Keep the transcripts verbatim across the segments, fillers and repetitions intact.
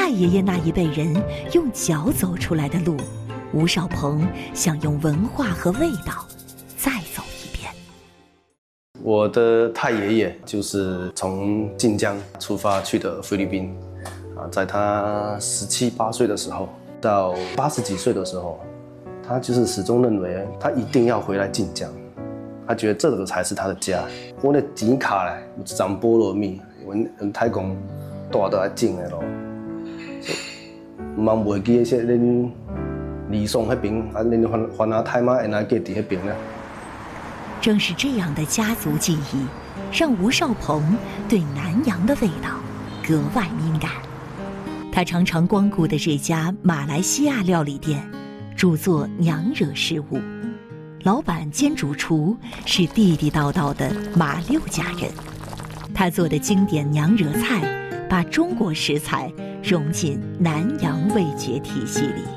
太爷爷那一辈人用脚走出来的路，吴少鹏想用文化和味道再走一遍。 我的太爷爷就是从晋江出发去的菲律宾，啊，在他十七八岁的时候到八十几岁的时候，他就是始终认为他一定要回来晋江，他觉得这个才是他的家。我的钱卡嘞，有一张菠萝蜜，阮太公大都爱种的咯。唔茫袂记说恁李松那边，啊，恁番番阿太妈因阿家伫那边呢。 正是这样的家族记忆，让吴少鹏对南洋的味道格外敏感。他常常光顾的这家马来西亚料理店，主做娘惹食物，老板兼主厨是地地道道的马六甲人。他做的经典娘惹菜，把中国食材融进南洋味觉体系里。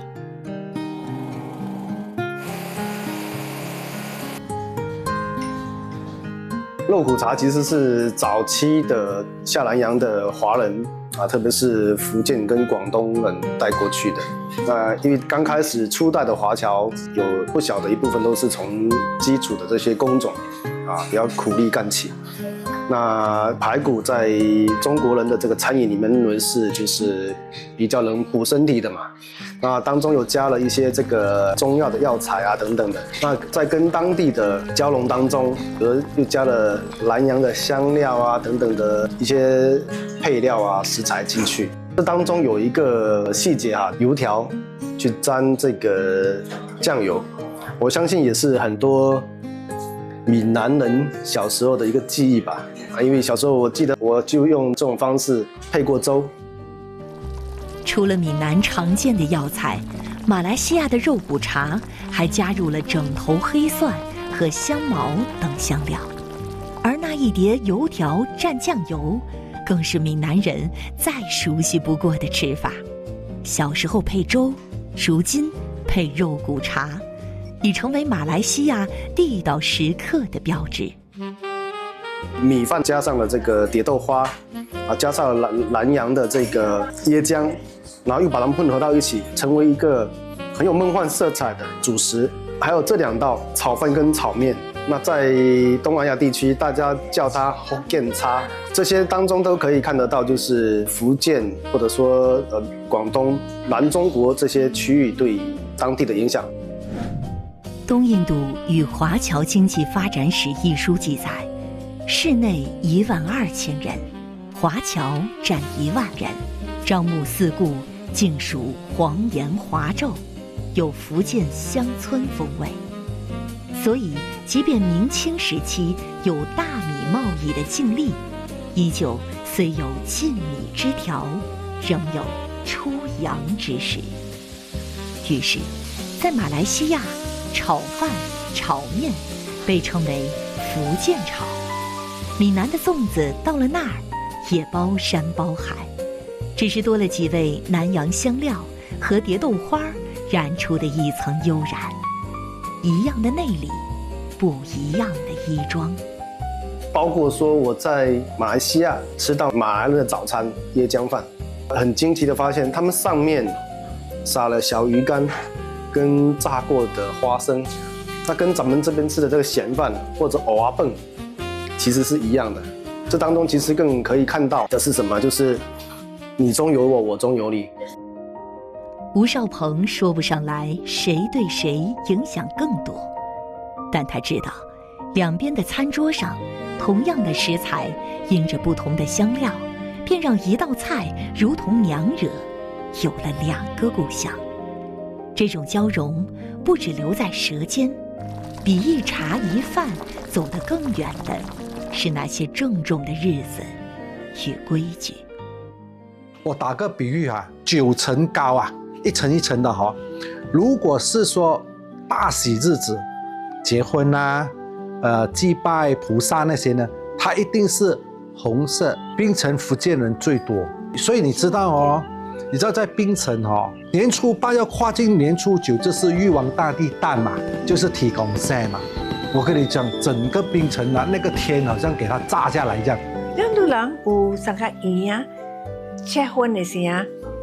肉骨茶其实是早期的下南洋的华人啊，特别是福建跟广东人带过去的。那因为刚开始初代的华侨，有不小的一部分都是从基础的这些工种啊，比较苦力干起。那排骨在中国人的这个餐饮里面认为是就是比较能补身体的嘛。那当中有加了一些这个中药的药材啊等等的。那在跟当地的交融当中，而又加了南洋的香料啊等等的一些配料啊食材进去。这当中有一个细节啊，油条去沾这个酱油，我相信也是很多闽南人小时候的一个记忆吧。啊，因为小时候我记得我就用这种方式配过粥。 除了闽南常见的药材，马来西亚的肉骨茶还加入了整头黑蒜和香茅等香料，而那一碟油条蘸酱油，更是闽南人再熟悉不过的吃法。小时候配粥，如今配肉骨茶，已成为马来西亚地道食客的标志。 米饭加上了这个蝶豆花，啊，加上了南南洋的这个椰浆，然后又把它们混合到一起，成为一个很有梦幻色彩的主食。还有这两道炒饭跟炒面，那在东南亚地区大家叫它福建叉，这些当中都可以看得到，就是福建或者说呃广东、南中国这些区域对当地的影响。 东印度与华侨经济发展史一书记载，市内一万二千人，华侨占一万人，樟木四顾竟属黄岩华胄，有福建乡村风味。所以即便明清时期有大米贸易的净利，依旧虽有进米之条，仍有出洋之时。于是在马来西亚，炒饭炒面被称为福建炒，闽南的粽子到了那儿也包山包海，只是多了几味南洋香料和蝶豆花染出的一层悠然。一样的内里，不一样的衣装。 包括说我在马来西亚吃到马来人的早餐椰浆饭，很惊奇的发现他们上面撒了小鱼干跟炸过的花生，那跟咱们这边吃的这个咸饭或者蚵仔饭其实是一样的。这当中其实更可以看到的是什么？就是你中有我，我中有你。 吴少鹏说不上来谁对谁影响更多，但他知道两边的餐桌上同样的食材，因着不同的香料，便让一道菜如同娘惹有了两个故乡。这种交融不只留在舌尖，比一茶一饭走得更远的是那些郑重的日子与规矩。 我打个比喻啊，九层高啊，一层一层的哈。如果是说大喜日子，结婚啊，呃，祭拜菩萨那些呢，它一定是红色。槟城福建人最多，所以你知道哦，你知道在槟城哦，年初八要跨进年初九，就是玉皇大帝诞嘛，就是提供赛嘛。我跟你讲，整个槟城啊，那个天好像给它炸下来这样。 咱都人有三个圆啊，结婚的时啊，